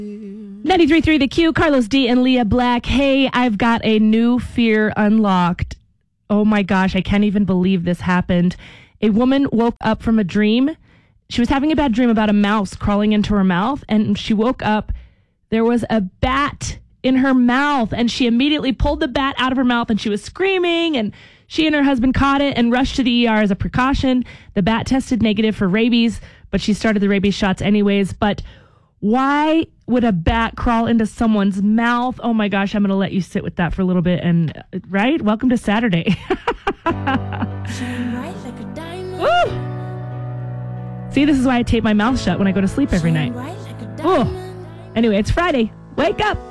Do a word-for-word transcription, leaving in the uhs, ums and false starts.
ninety-three point three The Q, Carlos D and Leah Black. Hey, I've got a new fear unlocked. Oh my gosh, I can't even believe this happened. A woman woke up from a dream. She was having a bad dream about a mouse crawling into her mouth, and she woke up. There was a bat in her mouth, and she immediately pulled the bat out of her mouth, and she was screaming, and she and her husband caught it and rushed to the E R as a precaution. The bat tested negative for rabies, but she started the rabies shots anyways. But why would a bat crawl into someone's mouth? Oh my gosh, I'm going to let you sit with that for a little bit. And right? Welcome to Saturday. Woo! See, this is why I tape my mouth shut when I go to sleep every night. Oh, anyway, it's Friday. Wake up.